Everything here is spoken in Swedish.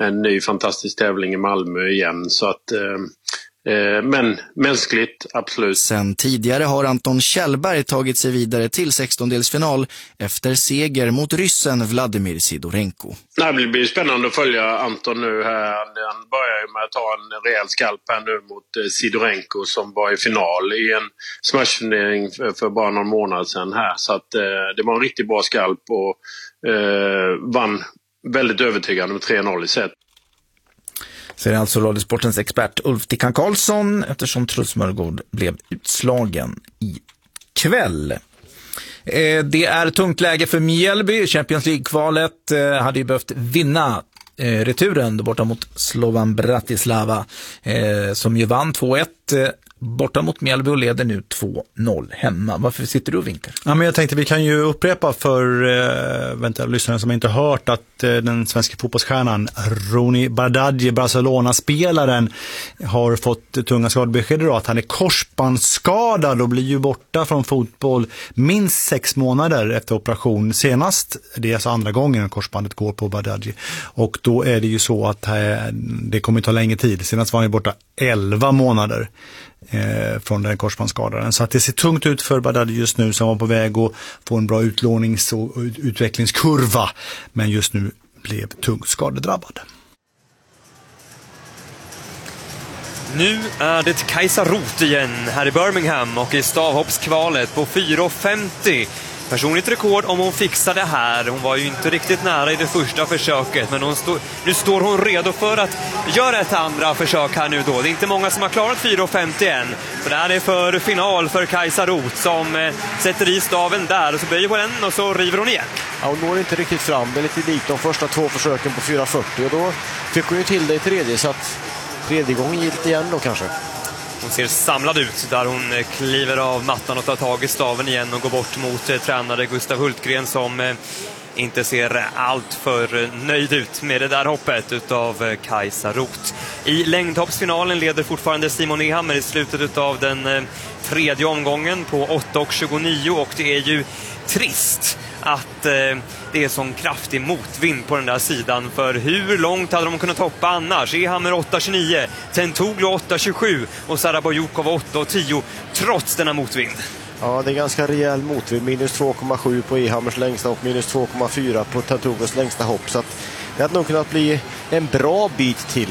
en ny fantastisk tävling i Malmö igen. Så att, men mänskligt, absolut. Sen tidigare har Anton Kjellberg tagit sig vidare till 16-delsfinal efter seger mot ryssen Vladimir Sidorenko. Det blir spännande att följa Anton nu här. Han börjar ju med att ta en rejäl skalp här nu mot Sidorenko som var i final i en smashturnering för bara någon månad sedan här. Så att det var en riktigt bra skalp och vann väldigt övertygande med 3-0 i set. Säger alltså Radiosportens expert Ulf Tickan Karlsson eftersom Truls Mörgård blev utslagen i kväll. Det är tungt läge för Mjällby. Champions League-kvalet hade ju behövt vinna returen borta mot Slovan Bratislava som ju vann 2-1 borta mot Mjällby och leder nu 2-0 hemma. Varför sitter du och vinkar? Ja, men jag tänkte vi kan ju upprepa för lyssnare som inte hört att den svenska fotbollsstjärnan Roni Bardghji, Barcelona-spelaren, har fått tunga skadebesked idag att han är korsbandsskadad och blir ju borta från fotboll minst 6 månader efter operation. Senast, det är alltså andra gången korsbandet går på Bardghji. Och då är det ju så att det kommer ta längre tid. Senast var han ju borta 11 månader från den korsbandsskadaren. Så att det ser tungt ut för Bardghji just nu som var på väg att få en bra utlånings- och utvecklingskurva. Men just nu blev tungt skadedrabbad. Nu är det Kajsa Roth igen här i Birmingham och i stavhoppskvalet på 4,50. Personligt rekord om hon fixar det här. Hon var ju inte riktigt nära i det första försöket, men nu står hon redo för att göra ett andra försök här nu då. Det är inte många som har klarat 4,50 än. Så det här är för final för Kajsa Roth som sätter i staven där och så böjer på den och så river hon igen. Ja, hon når inte riktigt fram. Det är lite likt de första 2 försöken på 4,40 och då fick hon ju till det i tredje, så att tredje gången gick det igen då kanske. Hon ser samlad ut där hon kliver av mattan och tar tag i staven igen och går bort mot tränare Gustav Hultgren som inte ser allt för nöjd ut med det där hoppet utav Kajsa Roth. I längdhoppsfinalen leder fortfarande Simon Ehammer i slutet av den tredje omgången på 8,29 och det är ju trist att det är sån kraftig motvind på den där sidan, för hur långt hade de kunnat hoppa annars? Ehammer 8,29, Tentoglu 8,27 och Sarabojukov 8,10 trots denna motvind. Ja, det är ganska rejäl motvind. Minus 2,7 på Ehammers längsta och minus 2,4 på Tentoglus längsta hopp, så att det hade nog kunnat bli en bra bit till.